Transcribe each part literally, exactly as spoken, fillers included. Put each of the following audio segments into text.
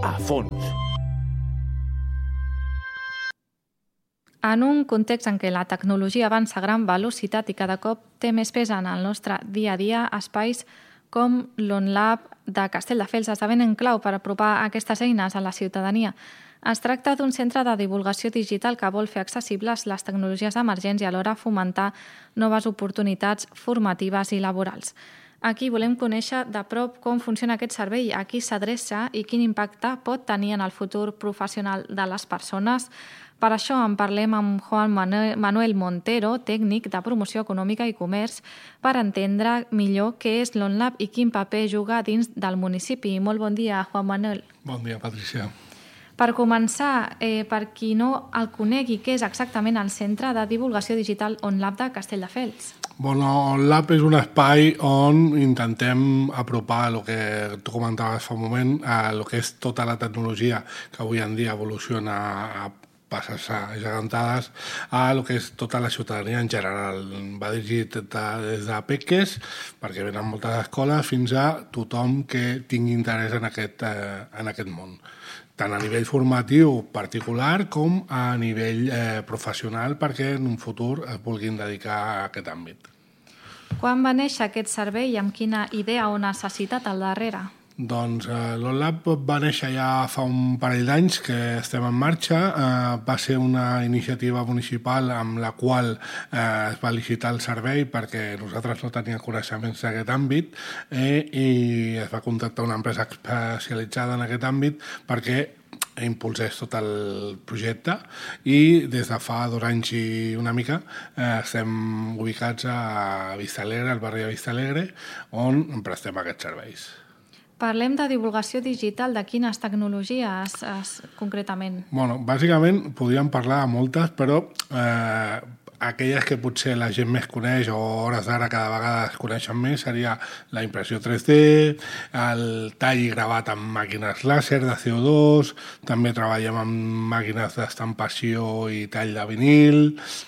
a fons. En un context en què la tecnologia avança a gran velocitat i cada cop té més pes en el nostre dia a dia, espais com l'OnLab de Castelldefels esdevenen clau per apropar aquestes eines a la ciutadania. Es tracta d'un centre de divulgació digital que vol fer accessibles les tecnologies emergents i alhora fomentar noves oportunitats formatives i laborals. Aquí volem conèixer de prop com funciona aquest servei, a qui s'adreça i quin impacte pot tenir en el futur professional de les persones. Per això en parlem amb Juan Manuel Montero, tècnic de promoció econòmica i comerç, per entendre millor què és l'OnLab i quin paper juga dins del municipi. Molt bon dia, Juan Manuel. Bon dia, Patricia. Per començar, eh, per qui no el conegui, què és exactament el Centre de Divulgació Digital OnLab de Castelldefels? Bueno, OnLab és un espai on intentem apropar el que tu comentaves fa un moment, a el que és tota la tecnologia que avui en dia evoluciona a passes gegantades a el que és tota la ciutadania en general. Va dirigit des de peques, perquè venen moltes escoles, fins a tothom que tingui interès en aquest, eh, en aquest món, tant a nivell formatiu particular com a nivell eh, professional, perquè en un futur es vulguin dedicar a aquest àmbit. Quan va néixer aquest servei i amb quina idea o necessitat al darrere? Doncs eh, l'OnLab va néixer ja fa un parell d'anys que estem en marxa. Eh, va ser una iniciativa municipal amb la qual eh, es va licitar el servei perquè nosaltres no teníem coneixements d'aquest àmbit eh, i es va contactar una empresa especialitzada en aquest àmbit perquè impulsés tot el projecte i des de fa dos anys i una mica eh, estem ubicats a Vistalegre, al barri de Vistalegre, on prestem aquests serveis. Parlem de divulgació digital, de quines tecnologies es, concretament? Bueno, bàsicament podríem parlar de moltes, però eh, aquelles que potser la gent més coneix o hores d'ara cada vegada es coneixen més seria la impressió tres D, el tall i gravat amb màquines làser de C O dos, també treballem amb màquines d'estampació i tall de vinil,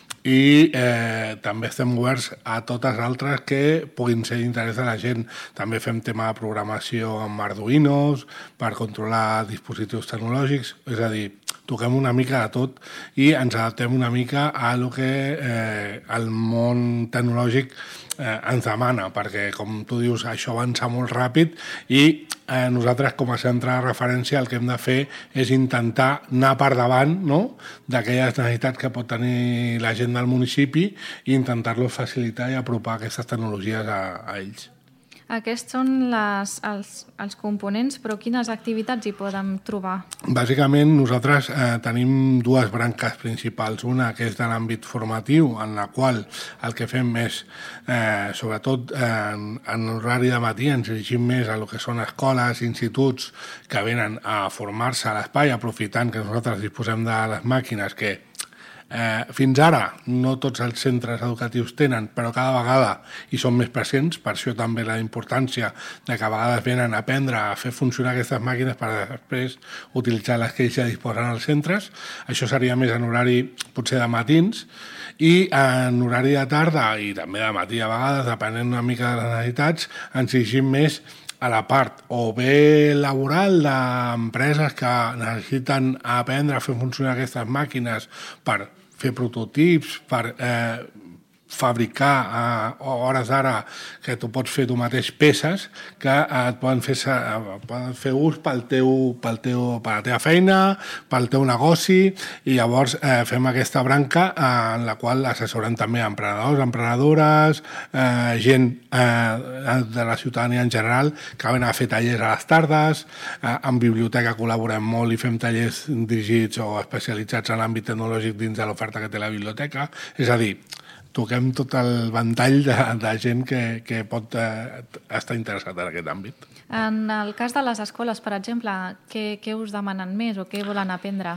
i eh, també estem oberts a totes altres que puguin ser d'interès de la gent. També fem tema de programació amb Arduinos per controlar dispositius tecnològics, és a dir, toquem una mica de tot i ens adaptem una mica a lo que eh, el món tecnològic eh, ens demana, perquè, com tu dius, això avança molt ràpid i eh, nosaltres, com a centre de referència, el que hem de fer és intentar anar per davant, no?, d'aquelles necessitats que pot tenir la gent del municipi i intentar-los facilitar i apropar aquestes tecnologies a, a ells. Aquests són les, els, els components, però quines activitats hi podem trobar? Bàsicament, nosaltres eh, tenim dues branques principals. Una que és de l'àmbit formatiu, en la qual el que fem és, eh, sobretot eh, en, en horari de matí, ens dirigim més a lo que són escoles, instituts que venen a formar-se a l'espai, aprofitant que nosaltres disposem de les màquines que Eh, fins ara no tots els centres educatius tenen, però cada vegada hi són més presents, per això també la importància de que a vegades venen a aprendre a fer funcionar aquestes màquines per després utilitzar les que ells ja disposen als centres. Això seria més en horari potser de matins, i en horari de tarda i també de matí a vegades, depenent una mica de les necessitats, ens dirigim més a la part o bé laboral d'empreses que necessiten aprendre a fer funcionar aquestes màquines per fer prototips, per eh, fabricar a hores d'ara que tu pots fer tu mateix peces que et poden fer, poden fer ús pel teu, pel teu, per la teva feina, pel teu negoci, i llavors eh, fem aquesta branca eh, en la qual assessorem també emprenedors, emprenedores, eh, gent eh, de la ciutadania en general que venen a fer tallers a les tardes. Eh, en biblioteca col·laborem molt i fem tallers dirigits o especialitzats en l'àmbit tecnològic dins de l'oferta que té la biblioteca. És a dir, toquem tot el ventall de, de gent que, que pot eh, estar interessat en aquest àmbit. En el cas de les escoles, per exemple, què, què us demanen més o què volen aprendre?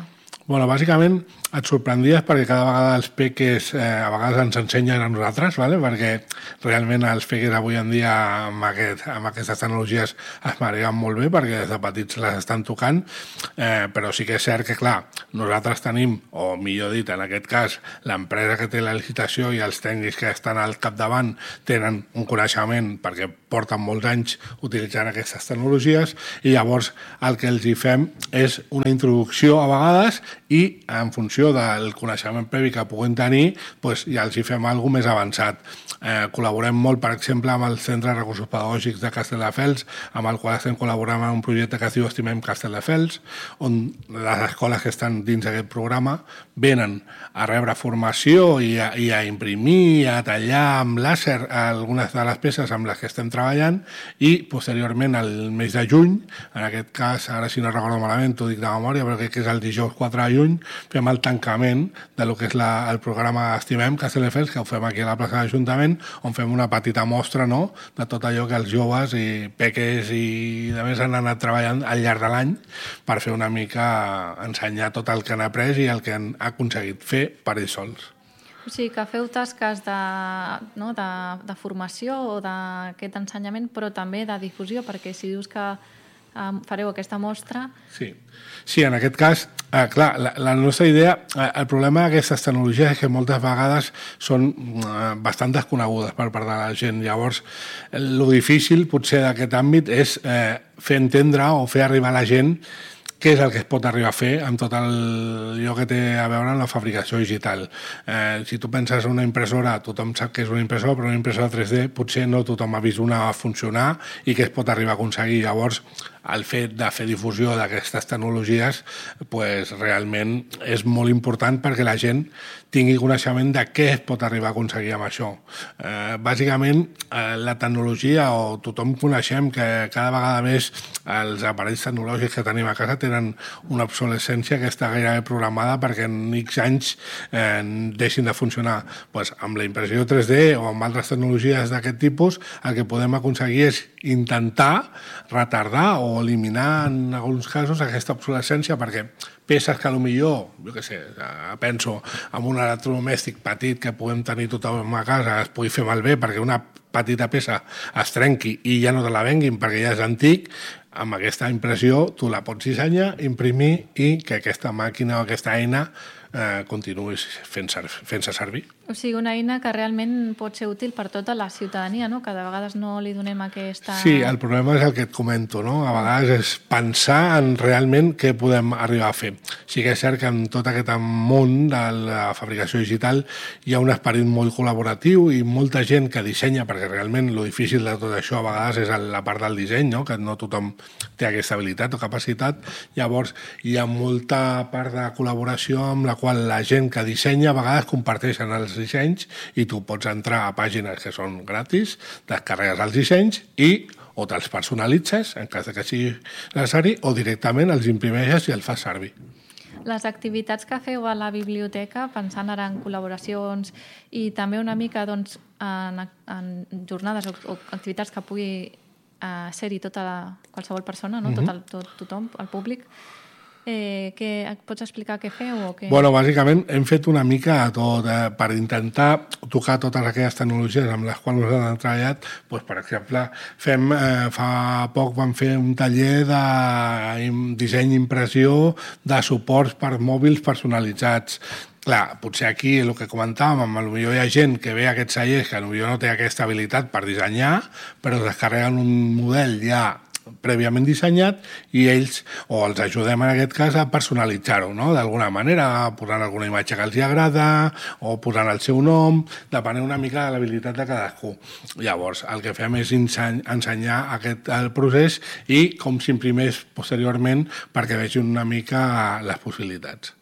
Bueno, bàsicament et sorprendies perquè cada vegada els peques eh, a vegades ens ensenyen a nosaltres, ¿vale? Perquè realment els peques avui en dia amb, aquest, amb aquestes tecnologies es mareguen molt bé perquè des de petits les estan tocant, eh, però sí que és cert que, clar, nosaltres tenim, o millor dit, en aquest cas, l'empresa que té la licitació i els tècnics que estan al capdavant tenen un coneixement perquè porten molts anys utilitzant aquestes tecnologies i llavors el que els hi fem és una introducció a vegades i en funció del coneixement previ que puguin tenir doncs ja els hi fem alguna més avançat. Eh, col·laborem molt, per exemple, amb el Centre de Recursos Pedagògics de Castelldefels, amb el qual estem col·laborant en un projecte que es diu Estimem Castelldefels, on les escoles que estan dins d'aquest programa venen a rebre formació i a, i a imprimir, a tallar amb làser algunes de les peces amb les que estem treballant i posteriorment al mes de juny, en aquest cas, ara si no recordo malament, t'ho dic de memòria, però crec que és el dijous quatre de juny, fem el tancament de lo que és la, el programa Estimem Castelldefels, que ho fem aquí a la plaça de l'Ajuntament, on fem una petita mostra, no?, de tot allò que els joves i peques i de més han anat treballant al llarg de l'any per fer una mica ensenyar tot el que han après i el que han aconseguit fer per ells sols. O sigui, que feu tasques de, no, de, de formació o d'aquest ensenyament, però també de difusió, perquè si dius que eh, fareu aquesta mostra... Sí, sí, en aquest cas, eh, clar, la, la nostra idea, eh, el problema d'aquestes tecnologies és que moltes vegades són eh, bastant desconegudes per part de la gent. Llavors, el difícil potser d'aquest àmbit és eh, fer entendre o fer arribar a la gent què és el que es pot arribar a fer amb tot allò que té a veure amb la fabricació digital. Eh, si tu penses en una impressora, tothom sap que és una impressora, però una impressora tres D potser no tothom ha vist una funcionar i què es pot arribar a aconseguir. Llavors, el fet de fer difusió d'aquestes tecnologies pues, realment és molt important perquè la gent tingui coneixement de què es pot arribar a aconseguir amb això. Eh, bàsicament, eh, la tecnologia, o tothom coneixem que cada vegada més els aparells tecnològics que tenim a casa tenen una obsolescència que està gairebé programada perquè en X anys eh, deixin de funcionar. Pues, amb la impressió tres D o amb altres tecnologies d'aquest tipus, el que podem aconseguir és intentar retardar o eliminar en alguns casos aquesta obsolescència perquè peces que potser, jo què sé, penso en un electrodomèstic petit que puguem tenir tothom a casa es pugui fer malbé perquè una petita peça es trenqui i ja no te la venguin perquè ja és antic, amb aquesta impressió tu la pots dissenyar, imprimir i que aquesta màquina o aquesta eina eh, continuïs fent-se fent servir. O sigui, una eina que realment pot ser útil per tota la ciutadania, no? Que de vegades no li donem aquesta... Sí, el problema és el que et comento, no? A vegades és pensar en realment què podem arribar a fer. Sí que és cert que en tot aquest món de la fabricació digital hi ha un esperit molt col·laboratiu i molta gent que dissenya, perquè realment lo difícil de tot això a vegades és la part del disseny, no? Que no tothom té aquesta habilitat o capacitat. Llavors, hi ha molta part de col·laboració amb la qual la gent que dissenya a vegades comparteixen els dissenys i tu pots entrar a pàgines que són gratis, descarregues els dissenys i o te'ls personalitzes en cas que sigui necessari o directament els imprimeixes i els fas servir. Les activitats que feu a la biblioteca, pensant ara en col·laboracions i també una mica doncs, en, en jornades o, o activitats que pugui eh, ser-hi tota la, qualsevol persona, no? Mm-hmm. tot, el, tot tothom, el públic, Eh, que, pots explicar què feu? O què... Bueno, bàsicament hem fet una mica a tot eh, per intentar tocar totes aquelles tecnologies amb les quals nosaltres hem treballat. Pues, per exemple, fem, eh, fa poc vam fer un taller de disseny i impressió de suports per mòbils personalitzats. Clar, potser aquí el que comentàvem, potser hi ha gent que ve a aquests tallers que potser no té aquesta habilitat per dissenyar, però descarreguen un model ja prèviament dissenyat i ells, o els ajudem en aquest cas a personalitzar-ho, no? D'alguna manera, posant alguna imatge que els agrada o posant el seu nom, depenent una mica de l'habilitat de cadascú. Llavors, el que fem és ensenyar aquest el procés i com s'imprimeix posteriorment perquè vegin una mica les possibilitats.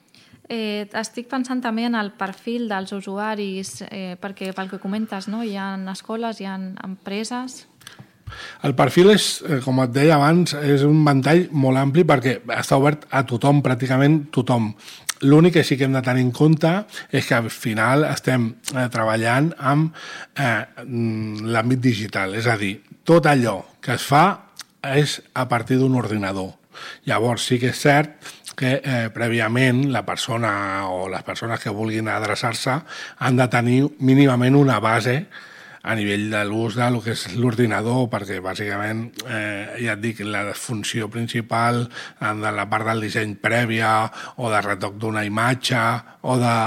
Eh, estic pensant també en el perfil dels usuaris, eh, perquè pel que comentes, no? Hi ha escoles, hi ha empreses... El perfil és, com et deia abans, és un ventall molt ampli perquè està obert a tothom, pràcticament tothom. L'únic que sí que hem de tenir en compte és que al final estem eh, treballant amb eh, l'àmbit digital, és a dir, tot allò que es fa és a partir d'un ordinador. Llavors sí que és cert que eh, prèviament la persona o les persones que vulguin adreçar-se han de tenir mínimament una base a nivell de l'ús del que és l'ordinador, perquè bàsicament, eh, ja et dic, la funció principal de la part del disseny prèvia o de retoc d'una imatge o de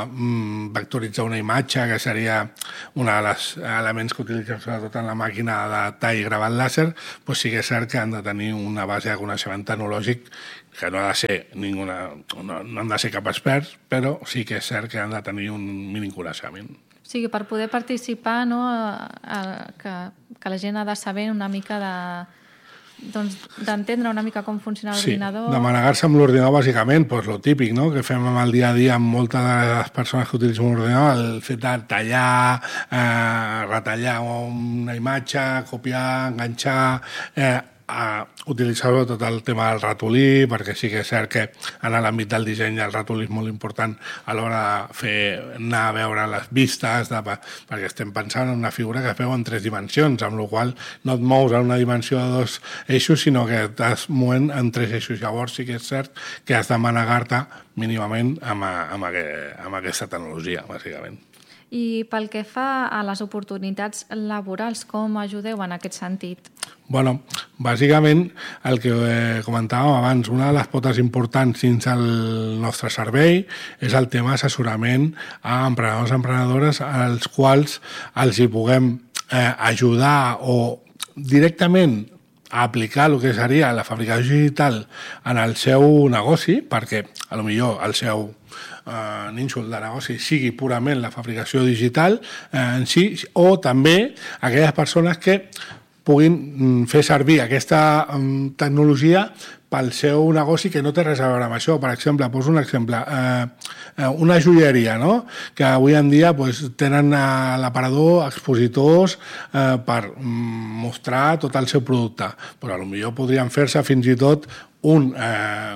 mm, vectoritzar una imatge, que seria un dels elements que utilitzem sobretot en la màquina de tall i gravat làser, doncs sí que és cert que han de tenir una base de coneixement tecnològic que no ha de ser ninguna, no, no han de ser cap experts, però sí que és cert que han de tenir un mínim coneixement. O sigui, per poder participar, no, a, a, que, que la gent ha de saber una mica de... doncs d'entendre una mica com funciona l'ordinador. Sí, de manegar-se amb l'ordinador, bàsicament, doncs lo típic, no?, que fem amb el dia a dia amb moltes de les persones que utilitzen un ordinador, el fet de tallar, eh, retallar una imatge, copiar, enganxar, eh, a utilitzar tot el tema del ratolí, perquè sí que és cert que en l'àmbit del disseny el ratolí és molt important a l'hora de fer, anar a veure les vistes, de, perquè estem pensant en una figura que es veu en tres dimensions, amb la qual no et mous en una dimensió de dos eixos, sinó que estàs movent en tres eixos. Llavors sí que és cert que has de manegar-te mínimament amb, amb, aquest, amb aquesta tecnologia, bàsicament. I pel que fa a les oportunitats laborals, com ajudeu en aquest sentit? Bueno, bàsicament, el que eh, comentàvem abans, una de les potes importants dins el nostre servei és el tema d'assessorament a emprenedors i emprenedores als quals els hi puguem eh, ajudar o directament a aplicar el que seria la fabricació digital en el seu negoci, perquè a lo millor el seu eh, nínxol de negoci sigui purament la fabricació digital eh, en si, o també aquelles persones que puguin fer servir aquesta um, tecnologia pel seu negoci que no té res a veure amb això. Per exemple, poso un exemple, eh, una joieria, no?, que avui en dia pues, tenen a l'aparador expositors eh, per mostrar tot el seu producte, però potser podrien fer-se fins i tot un... Eh,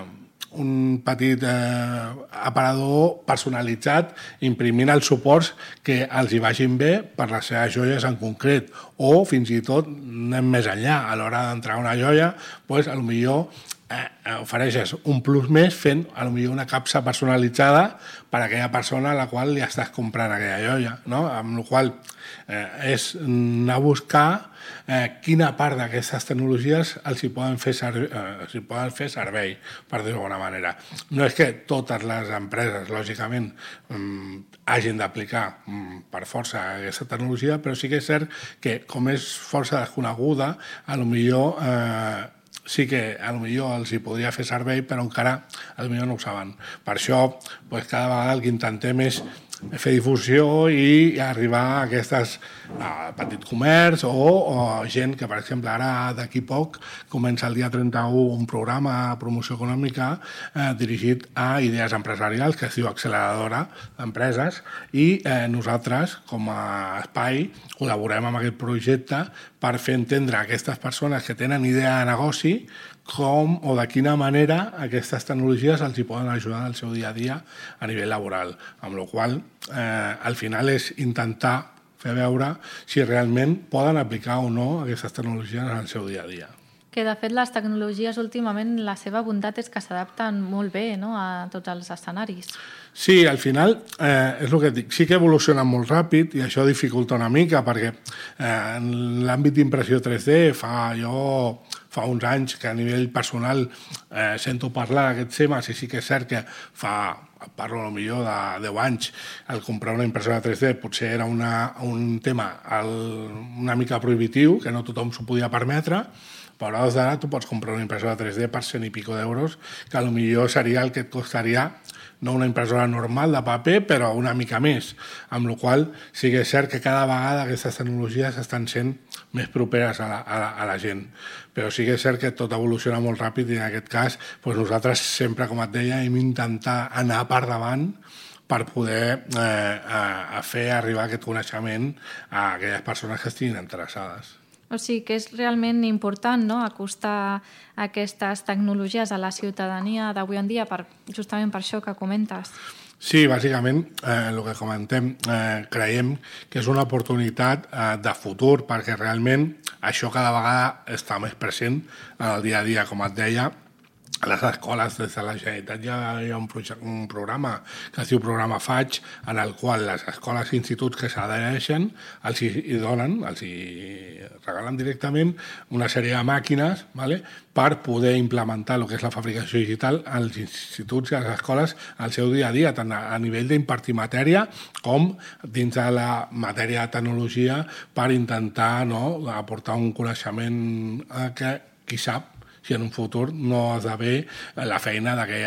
un petit eh, aparador personalitzat imprimint els suports que els hi vagin bé per les seves joies en concret, o fins i tot anem més enllà, a l'hora d'entrar a una joia doncs, potser eh, ofereixes un plus més fent potser una capsa personalitzada per a aquella persona a la qual li estàs comprant aquella joia, no? Amb la qual eh, és anar a buscar eh, quina part d'aquestes tecnologies els hi poden fer, serve, eh, els hi poden fer servei, per dir-ho d'alguna manera. No és que totes les empreses, lògicament, mm, hagin d'aplicar mm, per força aquesta tecnologia, però sí que és cert que, com és força desconeguda, a lo millor eh, sí que a lo millor els hi podria fer servei, però encara a lo millor no ho saben. Per això, pues, cada vegada el que intentem és fer difusió i arribar a aquestes a petit comerç o, o gent que, per exemple, ara d'aquí poc comença el dia trenta-u un programa de promoció econòmica eh, dirigit a idees empresarials que es diu Acceleradora d'Empreses, i eh, nosaltres, com a espai, col·laborem amb aquest projecte per fer entendre a aquestes persones que tenen idea de negoci com o de quina manera aquestes tecnologies els hi poden ajudar en el seu dia a dia a nivell laboral, amb la qual cosa eh, al final és intentar fer veure si realment poden aplicar o no aquestes tecnologies en el seu dia a dia. Que de fet les tecnologies últimament la seva bondat és que s'adapten molt bé, no?, a tots els escenaris. Sí, al final eh, és el que dic, sí que evolucionen molt ràpid i això dificulta una mica perquè eh, en l'àmbit d'impressió tres D fa jo fa uns anys que a nivell personal eh, sento parlar d'aquests temes, i sí que és cert que fa, parlo potser de deu anys, el comprar una impressora tres D potser era una, un tema el, una mica prohibitiu, que no tothom s'ho podia permetre, però ara d'ara tu pots comprar una impressora tres D per cent i pico d'euros, que potser seria el que et costaria no una impressora normal de paper, però una mica més, amb la qual cosa sí que és cert que cada vegada aquestes tecnologies estan sent més properes a la, a la, a la gent. Però sí que és cert que tot evoluciona molt ràpid i en aquest cas doncs nosaltres sempre, com et deia, hem d'intentar anar per davant per poder eh, a, a fer arribar aquest coneixement a aquelles persones que estiguin interessades. O sigui que és realment important, no?, acostar aquestes tecnologies a la ciutadania d'avui en dia, per, justament per això que comentes. Sí, bàsicament, eh, el que comentem, eh, creiem que és una oportunitat eh, de futur, perquè realment això cada vegada està més present en el dia a dia, com et deia, a les escoles des de la Generalitat hi ha, hi ha un, projecte, un programa que es diu Programa Faig, en el qual les escoles i instituts que s'adhereixen els hi, hi donen, els hi regalen directament una sèrie de màquines, ¿vale?, per poder implementar el que és la fabricació digital als instituts i a les escoles al seu dia a dia, tant a, a nivell d'impartir matèria com dins de la matèria de tecnologia, per intentar, no, aportar un coneixement que, qui sap, si en un futur no esdevé la feina d'aquella